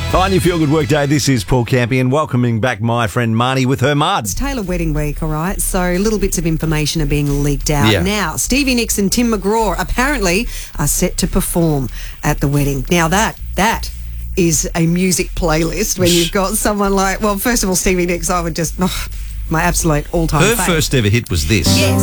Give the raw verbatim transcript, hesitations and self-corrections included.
On your Feel Good Work Day, this is Paul Campion welcoming back my friend Marnie with her mud. It's Taylor Wedding Week, all right? So little bits of information are being leaked out. Yeah. Now, Stevie Nicks and Tim McGraw apparently are set to perform at the wedding. Now that, that is a music playlist when you've got someone like, well, first of all, Stevie Nicks, I would just, oh, my absolute all-time Her fave. first ever hit was this. Yes.